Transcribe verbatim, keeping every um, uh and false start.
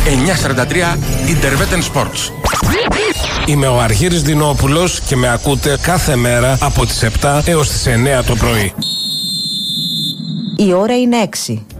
εννιακόσια σαράντα τρία Interveten Sports. Είμαι ο Αρχήρης Δινόπουλος και με ακούτε κάθε μέρα από τις επτά έως τις εννέα το πρωί. Η ώρα είναι έξι.